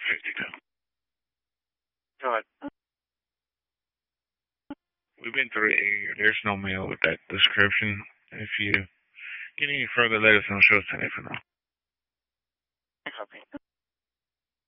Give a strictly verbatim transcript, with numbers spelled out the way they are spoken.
fifty-two. Go ahead. We've been through it. There's no mail with that description. If you get any further, let us know. Show us ten for now. I copy.